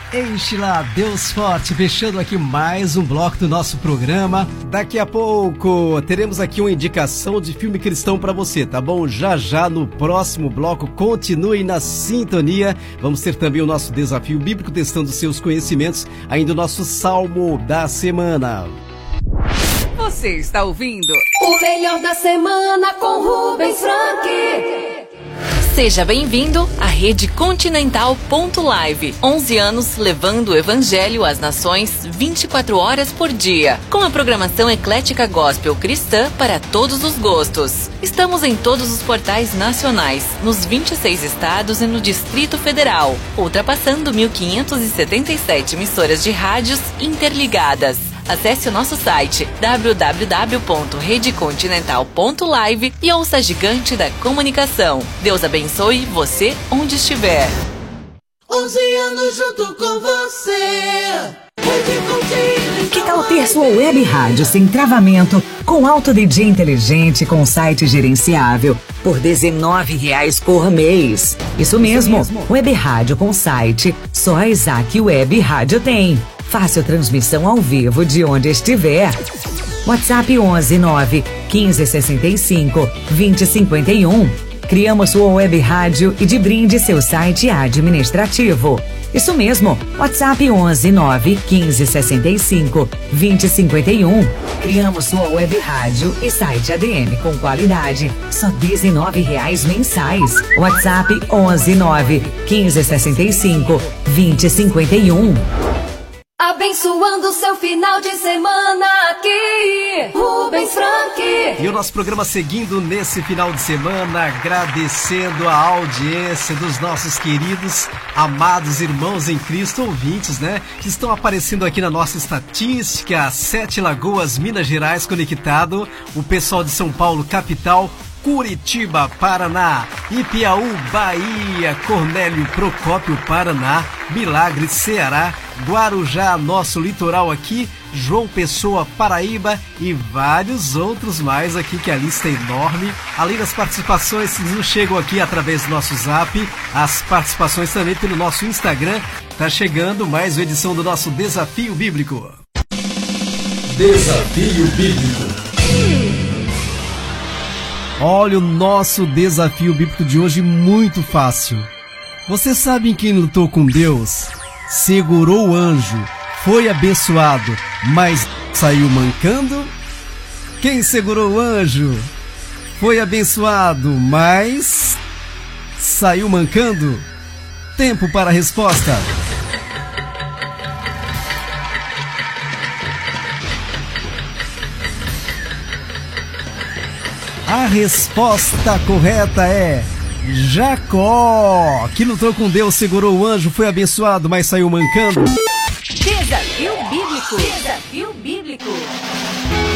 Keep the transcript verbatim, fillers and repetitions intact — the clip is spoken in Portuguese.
Enche lá, Deus forte, fechando aqui mais um bloco do nosso programa. Daqui a pouco teremos aqui uma indicação de filme cristão para você, tá bom? Já já no próximo bloco, continue na sintonia. Vamos ter também o nosso desafio bíblico, testando seus conhecimentos, ainda o nosso salmo da semana. Você está ouvindo o melhor da semana com Rubens Frank. Seja bem-vindo à Rede Continental ponto live. onze anos levando o Evangelho às nações vinte e quatro horas por dia. Com a programação eclética gospel cristã para todos os gostos. Estamos em todos os portais nacionais, nos vinte e seis estados e no Distrito Federal, ultrapassando mil quinhentas e setenta e sete emissoras de rádios interligadas. Acesse o nosso site w w w ponto rede continental ponto live e ouça a gigante da comunicação. Deus abençoe você onde estiver. onze anos junto com você. Rede Continental. Que tal ter sua web rádio sem travamento, com alto D J inteligente, com site gerenciável, por dezenove reais por mês? Isso mesmo, Isso mesmo. Web rádio com site, só a Isaac Web Rádio tem. Fácil transmissão ao vivo de onde estiver. WhatsApp onze nove quinze sessenta e cinco vinte cinquenta e um. Criamos sua web rádio e de brinde seu site administrativo. Isso mesmo, WhatsApp onze nove quinze sessenta e cinco vinte cinquenta e um. Criamos sua web rádio e site A D M com qualidade, só dezenove reais mensais. WhatsApp onze nove quinze sessenta e cinco vinte cinquenta e um. Abençoando seu final de semana aqui, Rubens Frank. E o nosso programa seguindo nesse final de semana, agradecendo a audiência dos nossos queridos, amados irmãos em Cristo, ouvintes, né? Que estão aparecendo aqui na nossa estatística, Sete Lagoas, Minas Gerais conectado, o pessoal de São Paulo, capital, Curitiba, Paraná, Ipiaú, Bahia, Cornélio Procópio, Paraná, Milagre, Ceará, Guarujá, nosso litoral aqui, João Pessoa, Paraíba e vários outros mais aqui, que a lista é enorme. Além das participações que nos chegam aqui através do nosso zap, as participações também pelo nosso Instagram. Tá chegando mais uma edição do nosso Desafio Bíblico. Desafio Bíblico. Olha o nosso desafio bíblico de hoje, muito fácil. Você sabe quem lutou com Deus? Segurou o anjo, foi abençoado, mas saiu mancando? Quem segurou o anjo? Foi abençoado, mas saiu mancando? Tempo para a resposta. A resposta correta é Jacó, que lutou com Deus, segurou o anjo, foi abençoado, mas saiu mancando. Desafio Bíblico. Desafio Bíblico.